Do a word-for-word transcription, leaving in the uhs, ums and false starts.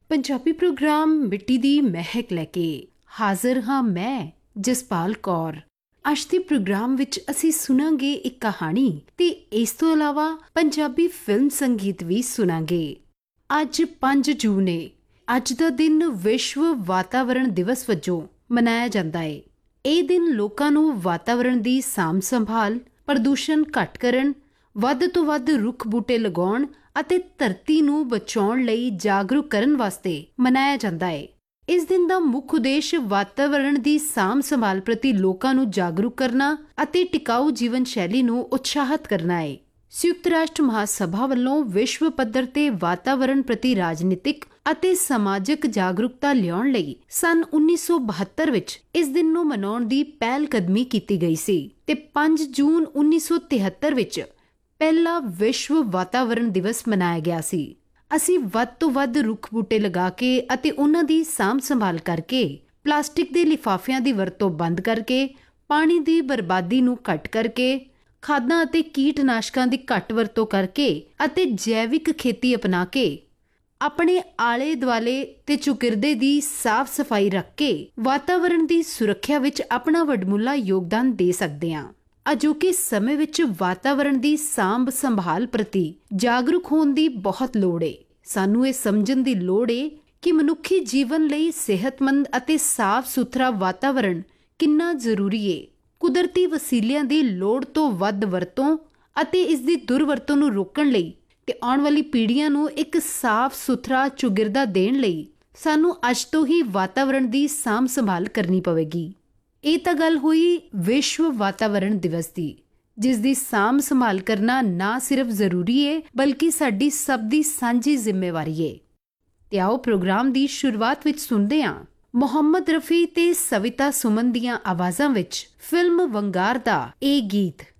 Punjabi programme मिट्टी दी महक लैके हाज़र हाँ मैं जसपाल कौर। ਅੱਜ ਦੇ ਪ੍ਰੋਗਰਾਮ ਵਿੱਚ ਅਸੀਂ ਸੁਣਾਂਗੇ ਇੱਕ ਕਹਾਣੀ ਤੇ ਇਸ ਤੋਂ ਇਲਾਵਾ ਪੰਜਾਬੀ ਫਿਲਮ ਸੰਗੀਤ ਵੀ ਸੁਣਾਂਗੇ। ਅੱਜ ਪੰਜ ਜੂਨ ਹੈ। ਅੱਜ ਦਾ ਦਿਨ ਵਿਸ਼ਵ ਵਾਤਾਵਰਣ ਦਿਵਸ ਵਜੋਂ ਮਨਾਇਆ ਜਾਂਦਾ ਹੈ। ਇਹ ਦਿਨ ਲੋਕਾਂ ਨੂੰ ਵਾਤਾਵਰਣ ਦੀ ਸਾਂਭ ਸੰਭਾਲ, ਪ੍ਰਦੂਸ਼ਣ ਘੱਟ ਕਰਨ, ਵੱਧ ਤੋਂ ਵੱਧ ਰੁੱਖ ਬੂਟੇ ਲਗਾਉਣ ਅਤੇ ਧਰਤੀ ਨੂੰ ਬਚਾਉਣ ਲਈ ਜਾਗਰੂਕ ਕਰਨ ਵਾਸਤੇ ਮਨਾਇਆ ਜਾਂਦਾ ਹੈ। ਇਸ ਦਿਨ ਦਾ ਮੁੱਖ ਉਦੇਸ਼ ਵਾਤਾਵਰਣ ਦੀ ਸਾਂਭ ਸੰਭਾਲ ਪ੍ਰਤੀ ਲੋਕਾਂ ਨੂੰ ਜਾਗਰੂਕ ਕਰਨਾ ਅਤੇ ਟਿਕਾਊ ਜੀਵਨ ਸ਼ੈਲੀ ਨੂੰ ਉਤਸ਼ਾਹਿਤ ਕਰਨਾ ਹੈ। ਸੰਯੁਕਤ ਰਾਸ਼ਟਰ ਮਹਾਸਭਾ ਵੱਲੋਂ ਵਿਸ਼ਵ ਪੱਧਰ ਤੇ ਵਾਤਾਵਰਣ ਪ੍ਰਤੀ ਰਾਜਨੀਤਿਕ ਅਤੇ ਸਮਾਜਿਕ ਜਾਗਰੂਕਤਾ ਲਿਆਉਣ ਲਈ ਸੰਨ ਉੱਨੀ ਸੌ ਬਹੱਤਰ ਵਿੱਚ ਇਸ ਦਿਨ ਨੂੰ ਮਨਾਉਣ ਦੀ ਪਹਿਲ ਕਦਮੀ ਕੀਤੀ ਗਈ ਸੀ ਤੇ ਪੰਜ ਜੂਨ ਉੱਨੀ ਸੌ ਤਿਹੱਤਰ ਵਿੱਚ ਪਹਿਲਾ ਵਿਸ਼ਵ ਵਾਤਾਵਰਣ ਦਿਵਸ ਮਨਾਇਆ ਗਿਆ ਸੀ। ਅਸੀਂ ਵੱਧ ਤੋਂ ਵੱਧ ਰੁੱਖ ਬੂਟੇ ਲਗਾ ਕੇ ਅਤੇ ਉਹਨਾਂ ਦੀ ਸਾਂਭ ਸੰਭਾਲ ਕਰਕੇ, ਪਲਾਸਟਿਕ ਦੇ ਲਿਫਾਫਿਆਂ ਦੀ ਵਰਤੋਂ ਬੰਦ ਕਰਕੇ, ਪਾਣੀ ਦੀ ਬਰਬਾਦੀ ਨੂੰ ਘੱਟ ਕਰਕੇ, ਖਾਦਾਂ ਅਤੇ ਕੀਟਨਾਸ਼ਕਾਂ ਦੀ ਘੱਟ ਵਰਤੋਂ ਕਰਕੇ ਅਤੇ ਜੈਵਿਕ ਖੇਤੀ ਅਪਣਾ ਕੇ ਆਪਣੇ ਆਲੇ ਦੁਆਲੇ ਤੇ ਚੁਗਿਰਦੇ ਦੀ ਸਾਫ਼ ਸਫਾਈ ਰੱਖ ਕੇ ਵਾਤਾਵਰਣ ਦੀ ਸੁਰੱਖਿਆ ਵਿੱਚ ਆਪਣਾ ਵਡਮੁੱਲਾ ਯੋਗਦਾਨ ਦੇ ਸਕਦੇ ਹਾਂ। ਅਜੋਕੇ ਸਮੇਂ ਵਿੱਚ ਵਾਤਾਵਰਣ ਦੀ ਸਾਂਭ ਸੰਭਾਲ ਪ੍ਰਤੀ ਜਾਗਰੂਕ ਹੋਣ ਦੀ ਬਹੁਤ ਲੋੜ ਹੈ। ਸਾਨੂੰ ਇਹ ਸਮਝਣ ਦੀ ਲੋੜ ਹੈ ਕਿ ਮਨੁੱਖੀ ਜੀਵਨ ਲਈ ਸਿਹਤਮੰਦ ਅਤੇ ਸਾਫ਼ ਸੁਥਰਾ ਵਾਤਾਵਰਣ ਕਿੰਨਾ ਜ਼ਰੂਰੀ ਹੈ। ਕੁਦਰਤੀ ਵਸੀਲਿਆਂ ਦੀ ਲੋੜ ਤੋਂ ਵੱਧ ਵਰਤੋਂ ਅਤੇ ਇਸ ਦੀ ਦੁਰਵਰਤੋਂ ਨੂੰ ਰੋਕਣ ਲਈ ਤੇ ਆਉਣ ਵਾਲੀ ਪੀੜ੍ਹੀਆਂ ਨੂੰ ਇੱਕ ਸਾਫ਼ ਸੁਥਰਾ ਚੁਗਿਰਦਾ ਦੇਣ ਲਈ ਸਾਨੂੰ ਅੱਜ ਤੋਂ ਹੀ ਵਾਤਾਵਰਣ ਦੀ ਸਾਂਭ ਸੰਭਾਲ ਕਰਨੀ ਪਵੇਗੀ। ਇਹ ਤਾਂ ਗੱਲ ਹੋਈ ਵਿਸ਼ਵ ਵਾਤਾਵਰਣ ਦਿਵਸ ਦੀ, ਜਿਸ ਦੀ ਸਾਂਭ ਸੰਭਾਲ ਕਰਨਾ ਨਾ ਸਿਰਫ ਜ਼ਰੂਰੀ ਹੈ ਬਲਕਿ ਸਾਡੀ ਸਭ ਦੀ ਸਾਂਝੀ ਜ਼ਿੰਮੇਵਾਰੀ ਹੈ। ਤੇ ਆਓ ਪ੍ਰੋਗਰਾਮ ਦੀ ਸ਼ੁਰੂਆਤ ਵਿੱਚ ਸੁਣਦੇ ਹਾਂ ਮੁਹੰਮਦ ਰਫੀ ਤੇ ਸਵਿਤਾ ਸੁਮਨ ਦੀਆਂ ਆਵਾਜ਼ਾਂ ਵਿੱਚ ਫਿਲਮ ਵੰਗਾਰ ਦਾ ਇਹ ਗੀਤ।